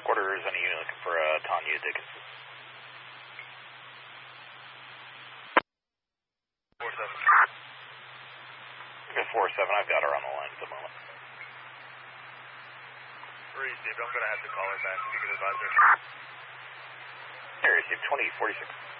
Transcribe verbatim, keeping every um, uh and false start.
quarters, any unit looking for uh, Tanya Dickinson? four seven. Okay, four seven, I've got her on the line at the moment. Receive, I'm going to have to call her back. You can advise her. Here, receive twenty forty-six.